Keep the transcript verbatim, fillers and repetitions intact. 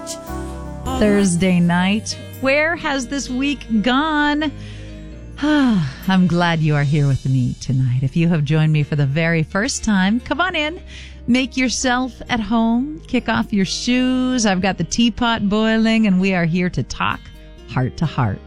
Thursday night. Where has this week gone? I'm glad you are here with me tonight. If you have joined me for the very first time, come on in. Make yourself at home. Kick off your shoes. I've got the teapot boiling, and we are here to talk heart to heart.